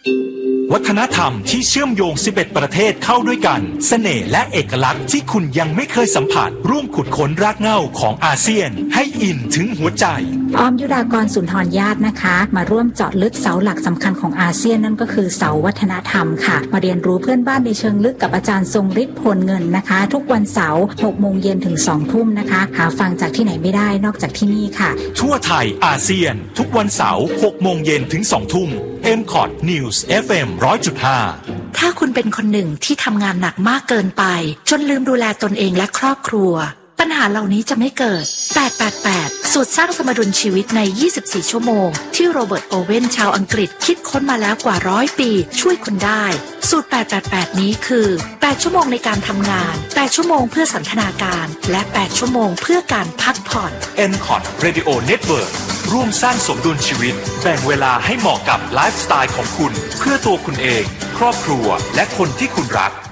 วัฒนธรรมที่เชื่อมโยง 11 ประเทศเข้าด้วยกัน เสน่ห์และเอกลักษณ์ที่คุณยังไม่เคยสัมผัส ร่วมขุดค้นรากเหง้าของอาเซียนให้อินถึงหัวใจออมยุรากรสุนทรญาตินะคะมาร่วมเจาะลึกเสาหลักสำคัญของอาเซียนนั่นก็คือเสาวัฒนธรรมค่ะมาเรียนรู้เพื่อนบ้านในเชิงลึกกับอาจารย์ทรงฤทธิ์พลเงินนะคะทุกวันเสาร์ 6 โมงเย็นถึง 2 ทุ่มนะคะหาฟังจากที่ไหนไม่ได้นอกจากที่นี่ค่ะทั่วไทยอาเซียนทุกวันเสาร์ 6 โมงเย็นถึง 2 ทุ่ม MCOT News FM 100.5 ถ้าคุณเป็นคนหนึ่งที่ทำงานหนักมากเกินไปจนลืมดูแลตนเองและครอบครัวปัญหาเหล่านี้จะไม่เกิด888สูตรสร้างสมดุลชีวิตใน 24 ชั่วโมงที่โรเบิร์ตโอเว่นชาวอังกฤษคิดค้นมาแล้วกว่า100 ปีช่วยคุณได้สูตร888นี้คือ8ชั่วโมงในการทำงาน8ชั่วโมงเพื่อสันทนาการและ8ชั่วโมงเพื่อการพักผ่อน MCOT Radio Network ร่วมสร้างสมดุลชีวิตแบ่งเวลาให้เหมาะกับไลฟ์สไตล์ของคุณเพื่อตัวคุณเองครอบครัวและคนที่คุณรัก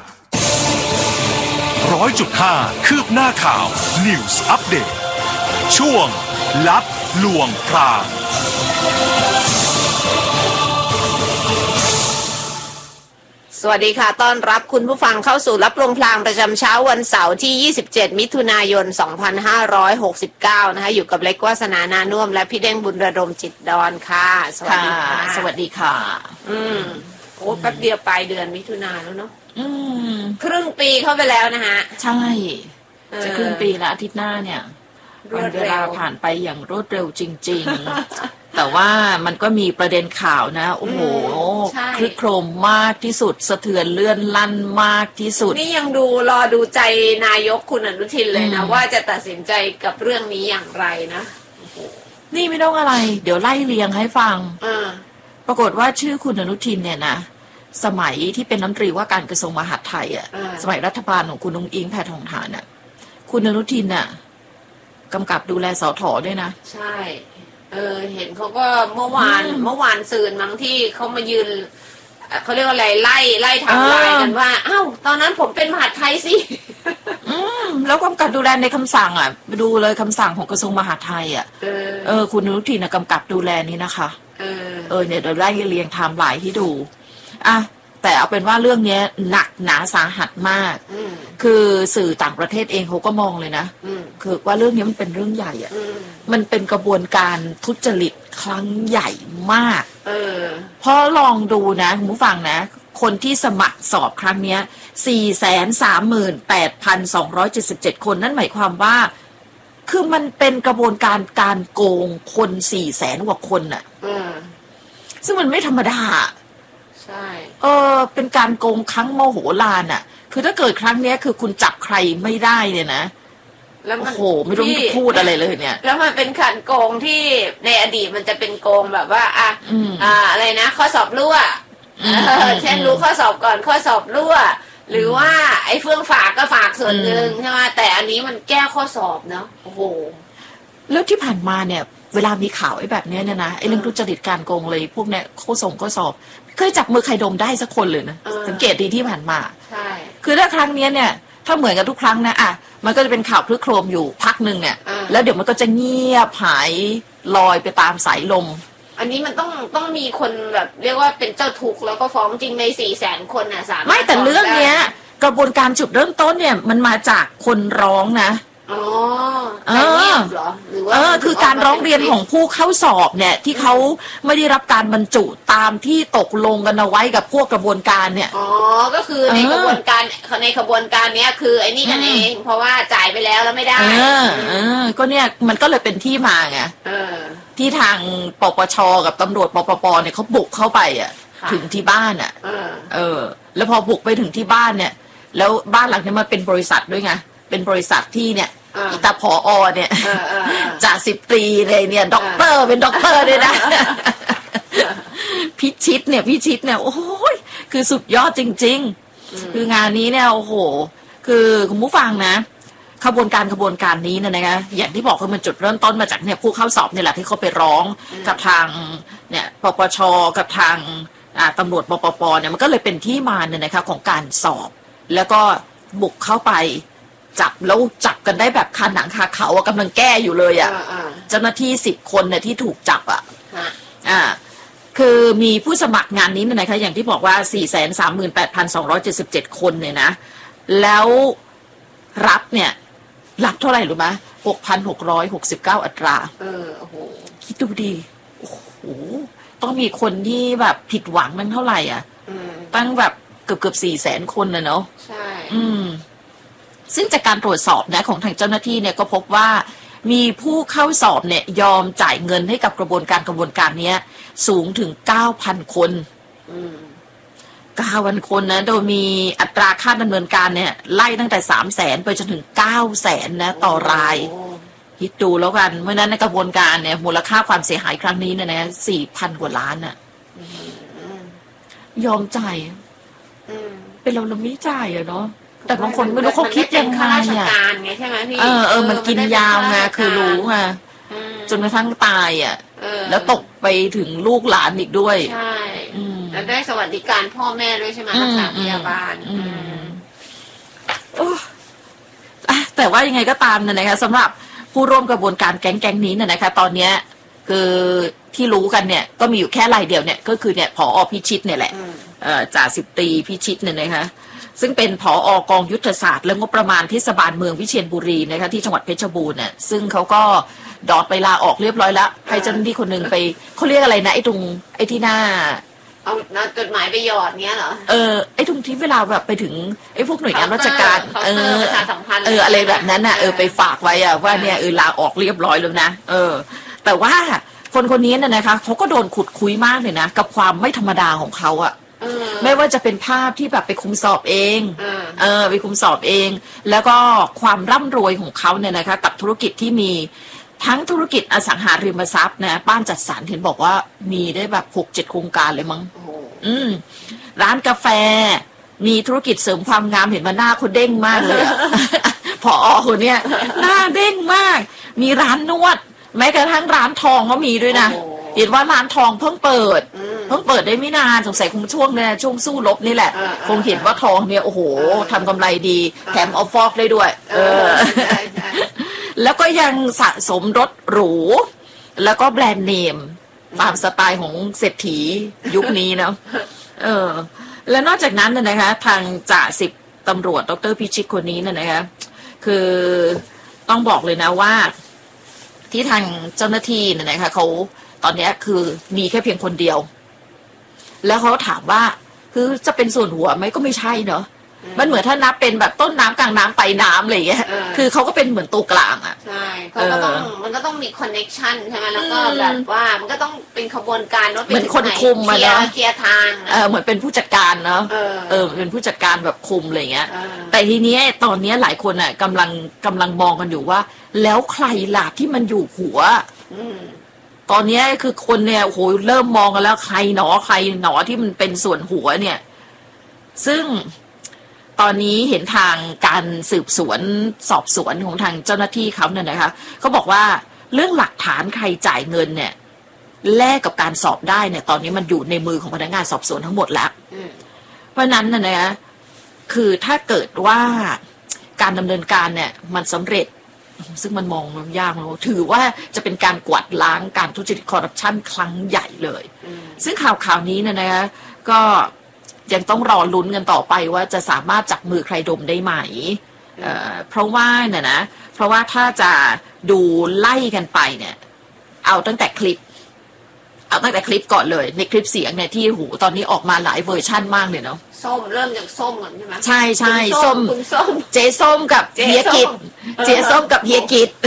100.5 คืบหน้าข่าว News Update ช่วงลับลวงพรางสวัสดีค่ะต้อนรับคุณผู้ฟังเข้าสู่รับลวงพรางประจำเช้าวันเสาร์ที่27มิถุนายน2569นะคะอยู่กับเล็กวาสนานานุ่มและพี่เด้งบุญระดมจิตดอนค่ะสวัสดีค่ะสวัสดีค่ะโอ้แป๊บเดียวปลายเดือนมิถุนายนแล้วเนาะครึ่งปีเข้าไปแล้วนะฮะใช่จะครึ่งปีแล้วอาทิตย์หน้าเนี่ยวันเวลาผ่านไปอย่างรวดเร็วจริงๆแต่ว่ามันก็มีประเด็นข่าวนะโอ้โหคลึกโครมมากที่สุดสะเทือนเลื่อนลั่นมากที่สุดนี่ยังรอดูใจนายกคุณอนุทินเลยนะว่าจะตัดสินใจกับเรื่องนี้อย่างไรนะนี่ไม่ต้องอะไรเดี๋ยวไล่เรียงให้ฟังปรากฏว่าชื่อคุณอนุทินเนี่ยนะสมัยที่เป็นรัฐมนตรีว่าการกระทรวงมหาดไทยสมัยรัฐบาลของคุณนุ้งอิงแพทองธารน่ะคุณอนุทินน่ะกำกับดูแลสถ.ด้วยนะใช่เห็นเขาก็เมื่อวานซืนมั้งที่เขามายืนเขาเรียกว่าอะไรไล่ทำลายกันว่าอ้าวตอนนั้นผมเป็นมหาดไทยสิแล้วกำกับดูแลในคำสั่งไปดูเลยคำสั่งของกระทรวงมหาดไทยคุณอนุทินกำกับดูแลนี้นะคะเนี่ยเดี๋ยวไล่เรียงไทม์ไลน์ให้ดูแต่เอาเป็นว่าเรื่องนี้หนักหนาสาหัสมากคือสื่อต่างประเทศเองเขาก็มองเลยนะคือว่าเรื่องนี้มันเป็นเรื่องใหญ่มันเป็นกระบวนการทุจริตครั้งใหญ่มากเพราะลองดูนะคุณผู้ฟังนะคนที่สมัครสอบครั้งนี้ 438,277 คนนั่นหมายความว่าคือมันเป็นกระบวนการโกงคน400,000 กว่าคนน่ะซึ่งมันไม่ธรรมดาใช่เป็นการโกงครั้งโมโหลานอ่ะคือถ้าเกิดครั้งนี้คือคุณจับใครไม่ได้เนี่ยนะแล้วโอ้โหไม่ต้องพูดอะไรเลยเนี่ยแล้วมันเป็นการโกงที่ในอดีตมันจะเป็นโกงแบบว่าอะไรนะข้อสอบรั่วเช่นรู้ข้อสอบก่อนข้อสอบรั่วหรือว่าไอ้เฟื่องฝากก็ฝากส่วนหนึ่งใช่ไหมแต่อันนี้มันแก้ข้อสอบเนาะโอ้โหแล้วที่ผ่านมาเนี่ยเวลามีข่าวไอ้แบบนี้เนี่ยนะไอ้เรื่องทุจริตการโกงเลยพวกเนี่ยข้อสอบเคยจับมือใครดมได้สักคนเลยนะสังเกตดีที่ผ่านมาใช่คือถ้าครั้งนี้เนี่ยถ้าเหมือนกันทุกครั้งนะมันก็จะเป็นข่าวคลึกโครมอยู่พักหนึ่งเนี่ยแล้วเดี๋ยวมันก็จะเงียบหายลอยไปตามสายลมอันนี้มันต้องมีคนแบบเรียกว่าเป็นเจ้าทุกข์แล้วก็ฟ้องจริงใน400,000 คนน่ะสามารถไม่แต่เรื่องเนี้ยกระบวนการจุดเริ่มต้นเนี่ยมันมาจากคนร้องนะเหรอหรือว่าคือการร้องเรียนของผู้เข้าสอบเนี่ยที่เขาไม่ได้รับการบรรจุตามที่ตกลงกันเอาไว้กับพวกกระบวนการเนี่ยก็คือในกระบวนการเนี้ยคือไอ้นี่กันเองเพราะว่าจ่ายไปแล้วไม่ได้ก็เนี่ยมันก็เลยเป็นที่มาไงที่ทางปปช.กับตำรวจปปป.เนี่ยเขาบุกเข้าไปถึงที่บ้านแล้วพอบุกไปถึงที่บ้านเนี่ยแล้วบ้านหลังนี้มันเป็นบริษัทด้วยไงเป็นบริษัทที่เนี่ยตาผอเนี่ยจาก10 ตรีเลยเนี่ยด็อกเตอร์เป็นด็อกเตอร์เลยนะพิชิตเนี่ยโอ้ยคือสุดยอดจริงๆคืองานนี้เนี่ยโอ้โหคือคุณผู้ฟังนะขบวนการนี้นะคะอย่างที่บอกคือมันจุดเริ่มต้นมาจากเนี่ยผู้เข้าสอบเนี่ยแหละที่เขาไปร้องกับทางเนี่ยปปช.กับทางตำรวจปปป.เนี่ยมันก็เลยเป็นที่มาเนี่ยนะคะของการสอบแล้วก็บุกเข้าไปจับกันได้แบบคาหนังคาเขากำลังแก้อยู่เลยเจ้าหน้าที่10 คนเนี่ยที่ถูกจับคือมีผู้สมัครงานนี้นะคะอย่างที่บอกว่า 438,277 คนเนี่ยนะแล้วรับเนี่ยรับเท่าไหร่รู้ไหม6,669 อัตราโอ้โหคิดดูดีโอ้โหต้องมีคนที่แบบผิดหวังมันเท่าไหร่อ่ะตั้งแบบเกือบ400,000 คนนะเนาะใช่ซึ่งจากการตรวจสอบนะของทางเจ้าหน้าที่เนี่ยก็พบว่ามีผู้เข้าสอบเนี่ยยอมจ่ายเงินให้กับกระบวนการนี้สูงถึง 9,000 คน9,000 คนนะโดยมีอัตราค่าดำเนินการเนี่ยไล่ตั้งแต่ 300,000 ไปจนถึง 900,000 นะต่อรายคิดดูแล้วกันเพราะนั้นในกระบวนการเนี่ยมูลค่าความเสียหายครั้งนี้เนี่ยนะ 4,000 กว่าล้านน่ะยอมจ่ายเป็นเราไม่จ่ายอะเนาะแต่บางคนไม่รู้เขาคิดยังไงอ่ะใช่ไหมพี่มันกินยาวไงคือรู้ไงจนกระทั่งตายอ่ะแล้วตกไปถึงลูกหลานอีกด้วยใช่แล้วได้สวัสดิการพ่อแม่ด้วยใช่ไหมรักษาพยาบาลแต่ว่ายังไงก็ตามนะคะสำหรับผู้ร่วมกระบวนการแก๊งนี้นะคะตอนนี้คือที่รู้กันเนี่ยก็มีอยู่แค่รายเดียวเนี่ยก็คือเนี่ยผอ.พิชิตเนี่ยแหละจ่าสิบตรีพิชิตเนี่ยนะคะซึ่งเป็นผอ.กองยุทธศาสตร์และงบประมาณเทศบาลเมืองวิเชียรบุรีนะคะที่จังหวัดเพชรบูรณ์เนี่ยซึ่งเขาก็ดอดไปลาออกเรียบร้อยแล้วให้เจ้าหน้าที่คนหนึ่งไปเขาเรียกอะไรนะไอ้ตรงไอ้ที่หน้าเอาจดหมายไปหยอดเนี้ยเหรอไอ้ตรงที่เวลาแบบไปถึงไอ้พวกหน่วยงานราชการประชาสัมพันธ์อะไรแบบนั้นน่ะไปฝากไว้อะว่าเนี่ยลาออกเรียบร้อยแล้วนะแต่ว่าคนนี้น่ะนะคะเขาก็โดนขุดคุยมากเลยนะกับความไม่ธรรมดาของเขาอะไม่ว่าจะเป็นภาพที่แบบไปคุมสอบเองไปคุมสอบเองแล้วก็ความร่ำรวยของเขาเนี่ยนะคะกับธุรกิจที่มีทั้งธุรกิจอสังหาริมทรัพย์นะบ้านจัดสรรเห็นบอกว่ามีได้แบบ 6-7 โครงการเลยมั้งร้านกาแฟมีธุรกิจเสริมความงามเห็นมาหน้าคนเด้งมากเลยผอ.คนเนี้ยหน้าเด้งมากมีร้านนวดแม้กระทั่งร้านทองก็มีด้วยนะเห็นว่าร้านทองเพิ่งเปิดได้ไม่นานสงสัยคงช่วงเนี่ยช่วงสู้รบนี่แหละคงเห็นว่าทองเนี่ยโอ้โหทำกำไรดีแถมเอาฟอกได้ด้วยแล้วก็ยังสะสมรถหรูแล้วก็แบรนด์เนมตามสไตล์ของเศรษฐียุคนี้นะและนอกจากนั้นนะคะทางจ่าสิบตำรวจดร.พิชิตคนนี้นะคะคือต้องบอกเลยนะว่าที่ทางเจ้าหน้าที่นะคะเขาตอนนี้คือมีแค่เพียงคนเดียวแล้วเขาถามว่าคือจะเป็นส่วนหัวไหมก็ไม่ใช่เนอะมันเหมือนถ้านับเป็นแบบต้นน้ำกลางน้ำปลายน้ำอะไรอย่างเงี้ยคือเขาก็เป็นเหมือนตัวกลางอ่ะใช่เขาก็ต้องมันก็ต้องมีคอนเน็กชันใช่ไหมแล้วก็แบบว่ามันก็ต้องเป็นขบวนการว่าเหมือนคนคุมมาเนาะเคลียร์ทางเหมือนเป็นผู้จัดการเนาะเป็นผู้จัดการแบบคุมอะไรเงี้ยแต่ทีนี้ตอนนี้หลายคนอ่ะกำลังมองกันอยู่ว่าแล้วใครล่ะที่มันอยู่หัวตอนนี้คือคนเนี่ยโหเริ่มมองกันแล้วใครหนอที่มันเป็นส่วนหัวเนี่ยซึ่งตอนนี้เห็นทางการสืบสวนสอบสวนของทางเจ้าหน้าที่เขาเนี่ยนะคะเขาบอกว่าเรื่องหลักฐานใครจ่ายเงินเนี่ยแลกกับการสอบได้เนี่ยตอนนี้มันอยู่ในมือของพนักงานสอบสวนทั้งหมดแล้วเพราะนั้นนะคือถ้าเกิดว่าการดำเนินการเนี่ยมันสำเร็จซึ่งมันมองยากเลยถือว่าจะเป็นการกวาดล้างการทุจริตคอร์รัปชันครั้งใหญ่เลยซึ่งข่าวนี้นะคะก็ยังต้องรอลุ้นกันต่อไปว่าจะสามารถจับมือใครดมได้ไหมเพราะว่าเพราะว่าถ้าจะดูไล่กันไปเนี่ยเอาตั้งแต่คลิปก่อนเลยในคลิปเสียงเนี่ยที่หูตอนนี้ออกมาหลายเวอร์ชั่นมากเลยเนาะส้มเริ่มจากส้มก่อนใช่ไหมใช่ส้มเจ๊ส้มกับเฮียกิจเจ๊ส้มกับเฮียกิจ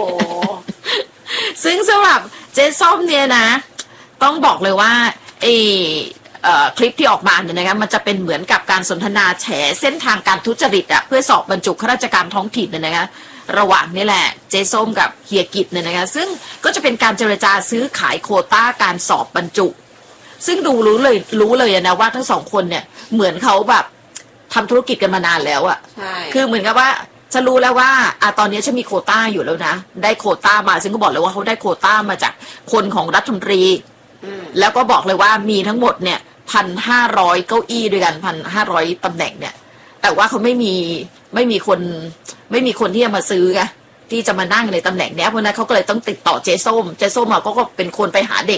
ซึ่งสำหรับเจ๊ส้มเนี่ยนะต้องบอกเลยว่าคลิปที่ออกมาเนี่ยนะคะมันจะเป็นเหมือนกับการสนทนาแฉเส้นทางการทุจริตอ่ะเพื่อสอบบรรจุข้าราชการท้องถิ่นเนี่ยนะคะระหว่างนี่แหละเจ๊ส้มกับเฮียกิจเนี่ยนะคะซึ่งก็จะเป็นการเจรจาซื้อขายโควต้าการสอบบรรจุซึ่งรู้เลยนะว่าทั้งสองคนเนี่ยเหมือนเขาแบบทำธุรกิจกันมานานแล้วอ่ะคือเหมือนกับว่าจะรู้แล้วว่าตอนนี้ฉันมีโควต้าอยู่แล้วนะได้โควต้ามาซึ่งก็บอกเลยว่าเขาได้โควต้ามาจากคนของรัฐมนตรีแล้วก็บอกเลยว่ามีทั้งหมดเนี่ย 1,500 เก้าอี้ด้วยกัน 1,500 ตำแหน่งเนี่ยแต่ว่าเขาไม่มีคนที่จะมาซื้อไงที่จะมานั่งในตำแหน่งเนี้ยเพราะนั้นเขาก็เลยต้องติดต่อเจ๊ส้มก็เป็นคนไปหาเด็กอ่ะ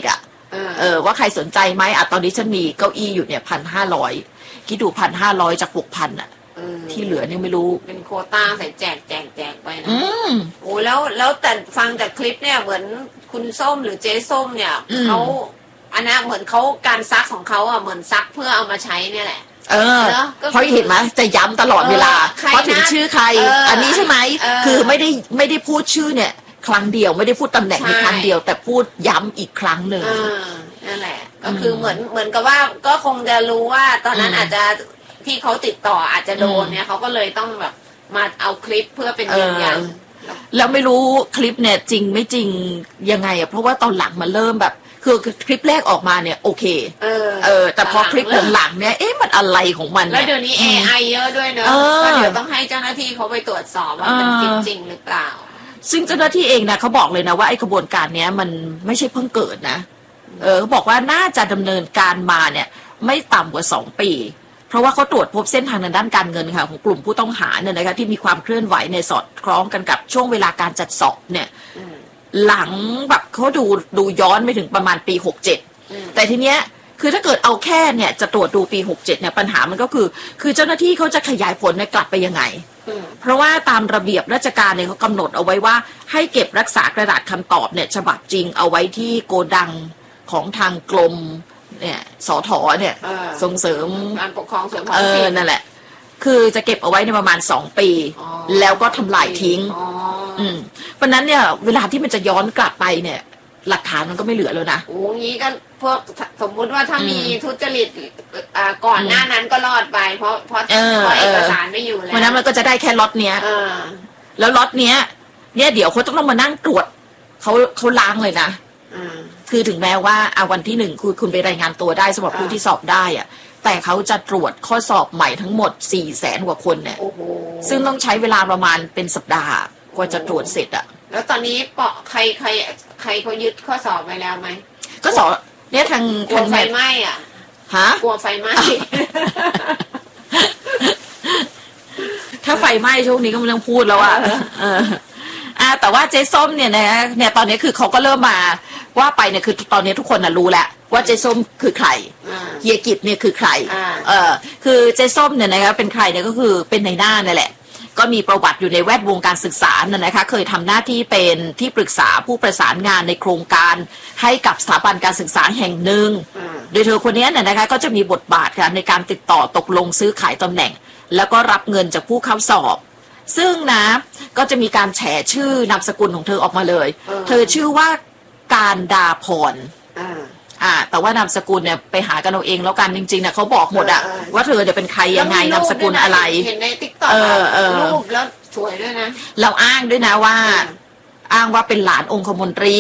ว่าใครสนใจไหมตอนนี้ฉันมีเก้าอี้อยู่เนี่ย1,500คิดดู1,500จาก6,000ที่เหลือเนี่ยไม่รู้เป็นโควต้าใส่แจกไปนะโอ้แล้วแต่ฟังจากคลิปเนี่ยเหมือนคุณส้มหรือเจ๊ส้มเนี่ยเขาอันนั้นเหมือนเขาการซักของเขาเหมือนซักเพื่อเอามาใช้เนี่ยแหละเพราะเห็นไหมจะย้ำตลอดเวลาเพราะถึงชื่อใครอันนี้ใช่ไหมคือไม่ได้พูดชื่อเนี่ยครั้งเดียวไม่ได้พูดตำแหน่งในครั้งเดียวแต่พูดย้ำอีกครั้งหนึ่งนั่นแหละก็คือเหมือนกับว่าก็คงจะรู้ว่าตอนนั้นอาจจะที่เขาติดต่ออาจจะโดนเนี่ยเขาก็เลยต้องแบบมาเอาคลิปเพื่อเป็นยืนยันแล้วไม่รู้คลิปเนี่ยจริงไม่จริงยังไงเพราะว่าตอนหลังมันเริ่มแบบคือคลิปแรกออกมาเนี่ยโอเคแต่พอคลิปหลังๆเนี่ยมันอะไรของมันแล้วเดี๋ยวนี้ AI เยอะด้วยเนอะก็เดี๋ยวต้องให้เจ้าหน้าที่เขาไปตรวจสอบว่าเป็นคลิปจริงหรือเปล่าซึ่งเจ้าหน้าที่เองนะเขาบอกเลยนะว่าไอ้กระบวนการเนี้ยมันไม่ใช่เพิ่งเกิดนะเขาบอกว่าน่าจะดำเนินการมาเนี่ยไม่ต่ำกว่า2 ปีเพราะว่าเขาตรวจพบเส้นทางในด้านการเงินค่ะของกลุ่มผู้ต้องหาเนี่ยนะคะที่มีความเคลื่อนไหวในสอดคล้องกันกับช่วงเวลาการจัดสอบเนี่ยหลังแบบเขาดูย้อนไปถึงประมาณปี67แต่ทีเนี้ยคือถ้าเกิดเอาแค่เนี่ยจะตรวจดูปี67เนี่ยปัญหามันก็คือเจ้าหน้าที่เขาจะขยายผลกลับไปยังไงเพราะว่าตามระเบียบราชการเนี่ยเขากำหนดเอาไว้ว่าให้เก็บรักษากระดาษคำตอบเนี่ยฉบับจริงเอาไว้ที่โกดังของทางกรมเนี่ยสทเนี่ยส่งเสริมการปกครองส่วนท้องถิ่นนั่นแหละคือจะเก็บเอาไว้ในประมาณ2 ปีแล้วก็ทำลายทิ้งเพราะนั้นเนี่ยเวลาที่มันจะย้อนกลับไปเนี่ยหลักฐานมันก็ไม่เหลือแล้วนะโอ้งี้ก็พวกสมมุติว่าถ้ามีทุจริตก่อนหน้านั้นก็รอดไปเพราะเอกสารไม่อยู่แล้วเพราะนั้นมันก็จะได้แค่ล็อตเนี้ยแล้วล็อตเนี้ยเดี๋ยวเขาต้องมานั่งตรวจเขาล้างเลยนะคือถึงแม้ว่าวันที่1คุณไปรายงานตัวได้สำหรับผู้ที่สอบได้แต่เขาจะตรวจข้อสอบใหม่ทั้งหมด400,000 กว่าคนเนี่ยซึ่งต้องใช้เวลาประมาณเป็นสัปดาห์กว่าจะตรวจเสร็จแล้วตอนนี้ใครเขายึดข้อสอบไปแล้วไหมก็สอบเนี่ยทางไฟไหม้กลัวไฟไหม้ถ้าไฟไหม้ช่วงนี้ก็ไม่ต้องพูดแล้วแต่ว่าเจ๊ส้มเนี่ยตอนนี้คือเขาก็เริ่มมาว่าไปเนี่ยคือตอนนี้ทุกคนรู้แล้วว่าเจ๊ส้มคือใครเฮียกิจเนี่ยคือใครคือเจ๊ส้มเนี่ยนะคะเป็นใครเนี่ยก็คือเป็นในหน้านั่นแหละก็มีประวัติอยู่ในแวดวงการศึกษานะคะเคยทำหน้าที่เป็นที่ปรึกษาผู้ประสานงานในโครงการให้กับสถาบันการศึกษาแห่งหนึ่งโดยเธอคนนี้นะคะก็จะมีบทบาทค่ะในการติดต่อตกลงซื้อขายตำแหน่งแล้วก็รับเงินจากผู้เข้าสอบซึ่งนะก็จะมีการแฉชื่อนามสกุลของเธอออกมาเลยเธอชื่อว่าการดาพรแต่ว่านามสกุลเนี่ยไปหากันเอาเองแล้วกันจริงๆเนี่ยเขาบอกหมดว่าเธอจะเป็นใครยังไงนามสกุลอะไรเห็นในติ๊กต็อกรูปแล้วสวยด้วยนะเราอ้างด้วยนะว่าอ้างว่าเป็นหลานองคมนตรี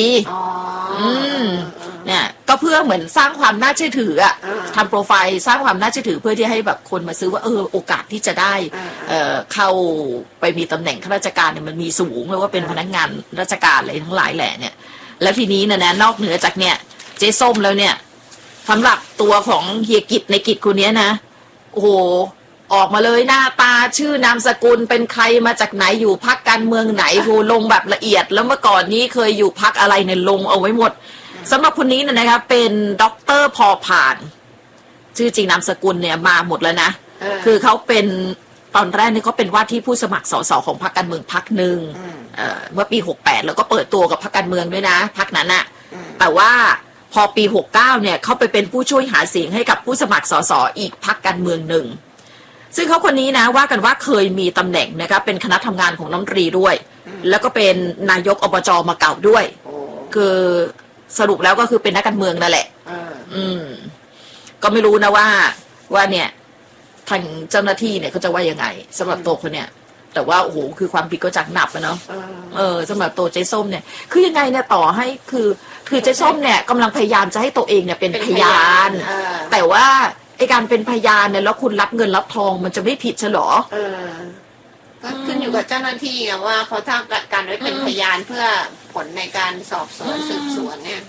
เนี่ยก็เพื่อเหมือนสร้างความน่าเชื่อถือทำโปรไฟล์สร้างความน่าเชื่อถือเพื่อที่ให้แบบคนมาซื้อว่าโอกาสที่จะได้เข้าไปมีตำแหน่งข้าราชการเนี่ยมันมีสูงเลยว่าเป็นพนักงานราชการอะไรทั้งหลายแหละเนี่ยแล้วทีนี้นะนอกเหนือจากเนี่ยเจ๊ส้มแล้วเนี่ยสำหรับตัวของเฮียกิจในกิจคนนี้นะโอ้โหออกมาเลยหน้าตาชื่อนามสกุลเป็นใครมาจากไหนอยู่พรรคการเมืองไหนโหลงแบบละเอียดแล้วเมื่อก่อนนี้เคยอยู่พรรคอะไรเนี่ยลงเอาไว้หมดสำหรับคนนี้นะคะเป็นด็อกเตอร์พอผ่านชื่อจริงนามสกุลเนี่ยมาหมดแล้วนะคือเขาเป็นตอนแรกนี่เขาเป็นว่าที่ผู้สมัครสสของพรรคการเมืองพรรคหนึ่งเมื่อปี68แล้วก็เปิดตัวกับพรรคการเมืองด้วยนะพรรคนั้นน่ะแต่ว่าพอปี69เนี่ยเขาไปเป็นผู้ช่วยหาเสียงให้กับผู้สมัครสสอีกพรรคการเมืองหนึ่งซึ่งเขาคนนี้นะว่ากันว่าเคยมีตำแหน่งนะครับเป็นคณะทำงานของรัฐมนตรีด้วยแล้วก็เป็นนายกอบจมาเก่าด้วยคือสรุปแล้วก็คือเป็นนักการเมืองนั่นแหละก็ไม่รู้นะว่าเนี่ยทางเจ้าหน้าที่เนี่ยเขาจะว่ายังไงสำหรับตัวคนเนี่ยแต่ว่าโอ้โหคือความผิดก็จักหนักนะเนาะสำหรับตัวเจ๊ส้มเนี่ยคือยังไงเนี่ยต่อให้คือเจ๊ส้มเนี่ยกำลังพยายามจะให้ตัวเองเนี่ยเป็นพยานแต่ว่าไอการเป็นพยานเนี่ยแล้วคุณรับเงินรับทองมันจะไม่ผิดใช่หรอก็ขึ้นอยู่กับเจ้าหน้าที่ว่าเขาทำการไว้เป็นพยานเพื่อผลในการสอบสวนสืบสวนเนี่ย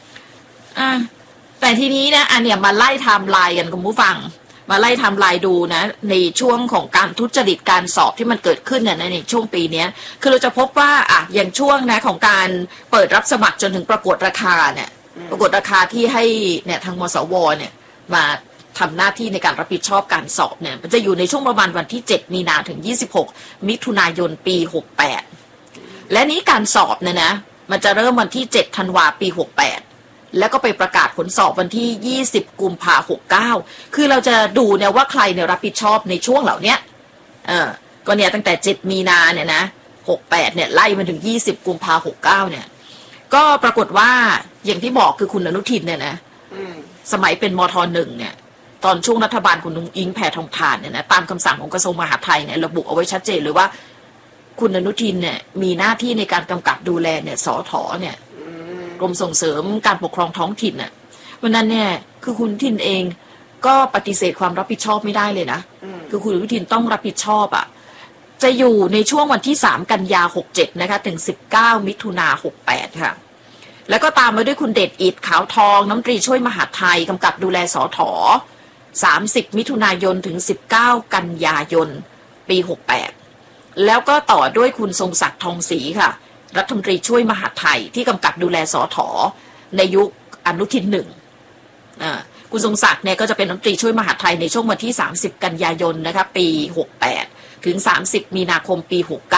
แต่ทีนี้นะเนี่ยมาไล่ไทม์ไลน์กันคุณผู้ฟังมาไล่ไทม์ไลน์ดูนะในช่วงของการทุจริตการสอบที่มันเกิดขึ้นเนี่ยในช่วงปีนี้คือเราจะพบว่าอย่างช่วงนะของการเปิดรับสมัครจนถึงประกวดราคาเนี่ยปรากฏราคาที่ให้เนี่ยทางมสวเนี่ยมาทำหน้าที่ในการรับผิดชอบการสอบเนี่ยมันจะอยู่ในช่วงประมาณวันที่7มีนาถึง26มิถุนายนปี68และนี้การสอบเนี่ยนะมันจะเริ่มวันที่7ธันวาปี68แล้วก็ไปประกาศผลสอบวันที่20กุมภาพันธ์69คือเราจะดูเนี่ยว่าใครเนี่ยรับผิดชอบในช่วงเหล่านี้ก็เนี่ยตั้งแต่7มีนาเนี่ยนะ68เนี่ยไล่มาถึง20กุมภาพันธ์69เนี่ยก็ปรากฏว่าอย่างที่บอกคือคุณอนุทินเนี่ยนะสมัยเป็นมท.1เนี่ยตอนช่วงรัฐบาลคุณนุ้งอิงแพทองธารเนี่ยนะตามคำสั่งของกระทรวงมหาดไทยเนี่ยระบุเอาไว้ชัดเจนเลยว่าคุณอนุทินเนี่ยมีหน้าที่ในการกำกับดูแลเนี่ยสถ.เนี่ยกรมส่งเสริมการปกครองท้องถิ่นน่ะวันนั้นเนี่ยคือคุณอนุทินเองก็ปฏิเสธความรับผิดชอบไม่ได้เลยนะคือคุณอนุทินต้องรับผิดชอบอ่ะจะอยู่ในช่วงวันที่3กันยา67นะคะถึง19มิถุนา68ค่ะแล้วก็ตามมาด้วยคุณเดชอิฐขาวทองน้ำตรีช่วยมหาดไทยกำกับดูแลสถ30มิถุนายนถึง19กันยายนปี68แล้วก็ต่อด้วยคุณทรงศักดิ์ทองศรีค่ะรัฐมนตรีช่วยมหาดไทยที่กำกับดูแลสถในยุคอนุทินคุณทรงศักดิ์เนี่ยก็จะเป็นรัฐมนตรีช่วยมหาดไทยในช่วงวันที่30กันยายนนะคะปี68ถึง30มีนาคมปี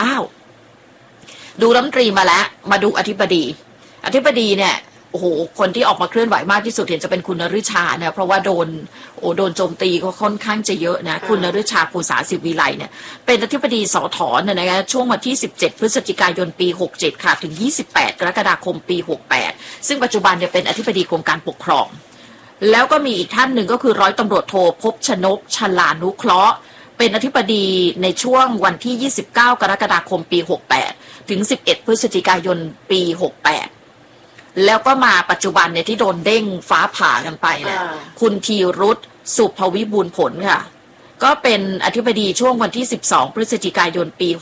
69ดูรัฐมนตรีมาแล้วมาดูอธิบดีเนี่ยโอ้โหคนที่ออกมาเคลื่อนไหวมากที่สุดเห็นจะเป็นคุณนฤชาเนี่ยเพราะว่าโดนโจมตีก็ค่อนข้างจะเยอะนะคุณนฤชาภูษาศิวิไลเนี่ยเป็นอธิบดีสถเนี่ยนะคะช่วงวันที่17พฤศจิกายนปี67ค่ะถึง28กรกฎาคมปี68ซึ่งปัจจุบันเนี่ยเป็นอธิบดีกรมการปกครองแล้วก็มีอีกท่านหนึ่งก็คือร้อยตำรวจโทภพชนกชลานุเคราะห์เป็นอธิบดีในช่วงวันที่29กรกฎาคมปี68ถึง11พฤศจิกายนปี68แล้วก็มาปัจจุบันเนี่ยที่โดนเด้งฟ้าผ่ากันไปเนี่ยคุณธีรุธสุภวิบูลย์ผลค่ะก็เป็นอธิบดีช่วงวันที่12พฤศจิกายนปี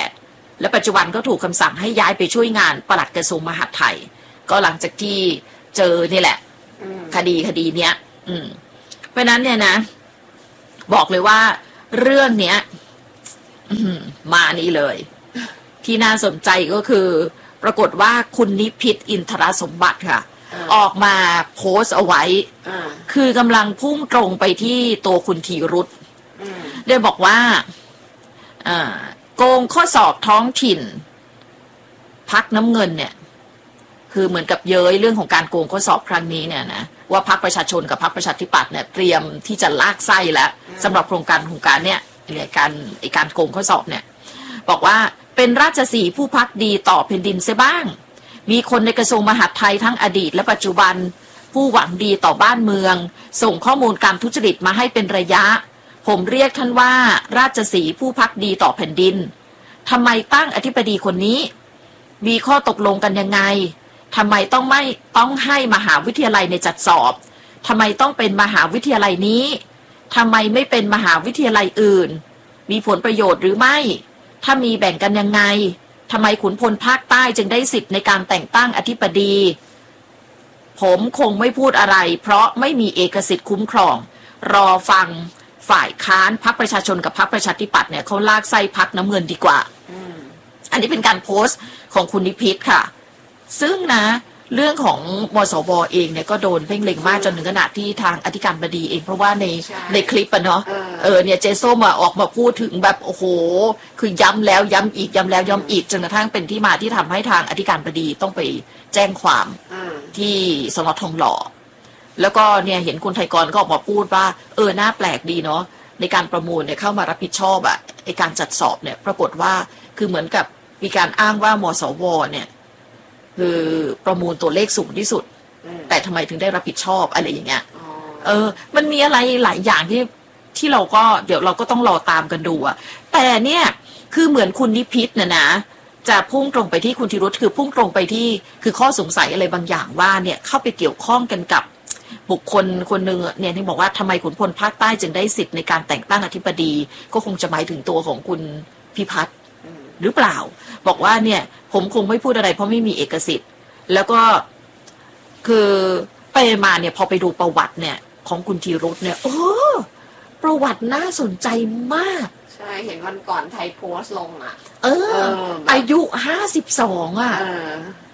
68และปัจจุบันก็ถูกคำสั่งให้ย้ายไปช่วยงานปลัดกระทรวงมหาดไทยก็หลังจากที่เจอนี่แหละคดีเนี้ยเพราะนั้นเนี่ยนะบอกเลยว่าเรื่องเนี้ยมานี่เลยที่น่าสนใจก็คือปรากฏว่าคุณนิพิษอินทรสมบัติค่ะออกมาโพสต์เอาไว้คือกำลังพุ่งตรงไปที่ตัวคุณธีรุธได้บอกว่าโกงข้อสอบท้องถิ่นพรรคน้ำเงินเนี่ยคือเหมือนกับเย้ยเรื่องของการโกงข้อสอบครั้งนี้เนี่ยนะว่าพรรคประชาชนกับพรรคประชาธิปัตย์เนี่ยเตรียมที่จะลากไส้แล้วสำหรับโครงการเนี่ยการโกงข้อสอบเนี่ยบอกว่าเป็นราชสีห์ผู้ภักดีต่อแผ่นดินเสียบ้างมีคนในกระทรวงมหาดไทยทั้งอดีตและปัจจุบันผู้หวังดีต่อบ้านเมืองส่งข้อมูลการทุจริตมาให้เป็นระยะผมเรียกท่านว่าราชสีห์ผู้ภักดีต่อแผ่นดินทำไมตั้งอธิบดีคนนี้มีข้อตกลงกันยังไงทำไมต้องให้มหาวิทยาลัยในจัดสอบทำไมต้องเป็นมหาวิทยาลัยนี้ทำไมไม่เป็นมหาวิทยาลัยอื่นมีผลประโยชน์หรือไม่ถ้ามีแบ่งกันยังไงทำไมขุนพลภาคใต้จึงได้สิทธิ์ในการแต่งตั้งอธิบดีผมคงไม่พูดอะไรเพราะไม่มีเอกสิทธิ์คุ้มครองรอฟังฝ่ายค้านพรรคประชาชนกับพรรคประชาธิปัตย์เนี่ยเขาลากไส้พรรคน้ำเงินดีกว่าอันนี้เป็นการโพสต์ของคุณนิพิษค่ะซึ่งนะเรื่องของมสวเองเนี่ยก็โดนเพ่งเล็งมากจนถึงขนาดที่ทางอธิการบดีเองเพราะว่าในคลิปอะเนาะเนี่ยเจส้มออกมาพูดถึงแบบโอ้โหคือย้ำแล้วย้ำอีกย้ำแล้วย้ำอีกจนกระทั่งเป็นที่มาที่ทำให้ทางอธิการบดีต้องไปแจ้งความที่สน.ทองหล่อแล้วก็เนี่ยเห็นคุณไทยกรก็ออกมาพูดว่าน่าแปลกดีเนาะในการประมูลเนี่ยเข้ามารับผิดชอบอะไอการจัดสอบเนี่ยปรากฏว่าคือเหมือนกับมีการอ้างว่ามสวเนี่ยคือประมูลตัวเลขสูงที่สุดแต่ทำไมถึงได้รับผิดชอบอะไรอย่างเงี้ยมันมีอะไรหลายอย่างที่เราก็เดี๋ยวเราก็ต้องรอตามกันดูอะแต่เนี่ยคือเหมือนคุณนิพิษนะจะพุ่งตรงไปที่คุณธีรุธคือพุ่งตรงไปที่คือข้อสงสัยอะไรบางอย่างว่าเนี่ยเข้าไปเกี่ยวข้องกันกับบุคคลคนหนึ่งเนี่ยที่บอกว่าทำไมขุนพลภาคใต้จึงได้สิทธิ์ในการแต่งตั้งอธิบดีก็คงจะหมายถึงตัวของคุณพิพัฒน์หรือเปล่าบอกว่าเนี่ยผมคงไม่พูดอะไรเพราะไม่มีเอกสิทธิ์แล้วก็คือไปมาเนี่ยพอไปดูประวัติเนี่ยของคุณธีรุธเนี่ยประวัติน่าสนใจมากใช่เห็นวันก่อนไทยโพสต์ลงอ่ะอายุ52อ่ะ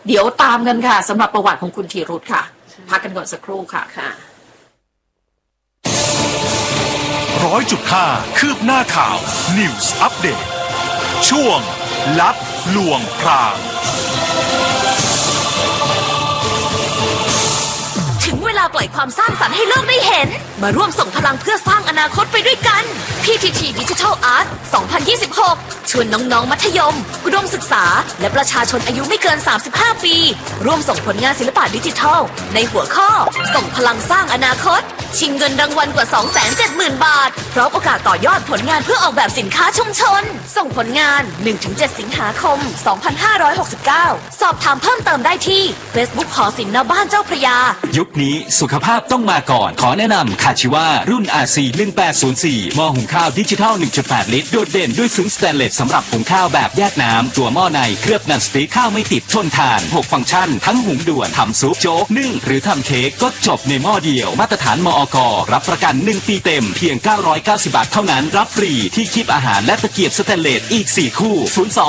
เดี๋ยวตามกันค่ะสำหรับประวัติของคุณธีรุธค่ะพักกันก่อนสักครู่ค่ะค่ะ 100.5 คืบหน้าข่าว News Update ช่วงลับลวงพรางถึงเวลาปล่อยความสร้างสรรค์ให้โลกได้เห็นมาร่วมส่งพลังเพื่อสร้างอนาคตไปด้วยกัน PTT Digital Art 2026 ชวนน้องๆมัธยมอุดมศึกษาและประชาชนอายุไม่เกิน 35 ปีร่วมส่งผลงานศิลปะดิจิทัลในหัวข้อส่งพลังสร้างอนาคตชิงเงินรางวัลกว่า 270,000 บาทพร้อมโอกาสต่อยอดผลงานเพื่อออกแบบสินค้าชุมชนส่งผลงาน 1-7 สิงหาคม 2569 สอบถามเพิ่มเติมได้ที่ Facebook หอศิลป์ณบ้านเจ้าพระยายุคนี้สุขภาพต้องมาก่อนขอแนะนำคาชิวารุ่น RC 1804หม้อหุงข้าวดิจิทัล 1.8 ลิตรโดดเด่นด้วยซึ้งสแตนเลสสำหรับหุงข้าวแบบแยกน้ำตัวหม้อในเคลือบนันสติ๊กข้าวไม่ติดทนทาน6ฟังก์ชันทั้งหุงด่วนทำซุปโจ๊กนึ่งหรือทำเค้กก็จบในหม้อเดียวมาตรฐานมอก.รับประกัน1 ปีเต็มเพียง990 บาทเท่านั้นรับฟรีที่คีบอาหารและตะเกียบสแตนเลสอีก4คู่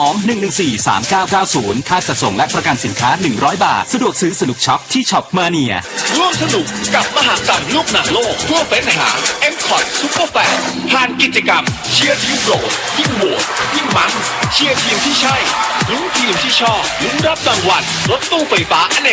02-114-3990ค่าจัดส่งและประกันสินค้า100 บาทสะดวกซื้อสนุกช็อปที่ช็อปมาเนียร่วมสนุกกับมหกรรมลูกหนังโลกทั่วเฟ้นหา M-Cot Super Fan ผ่านกิจกรรมเชียร์ทีมโปรดยิ่งโหวตยิ่งมันเชียร์ทีมที่ใช่ลุ้นทีมที่ชอบลุ้นรับรางวัลรถตู้ไฟฟ้า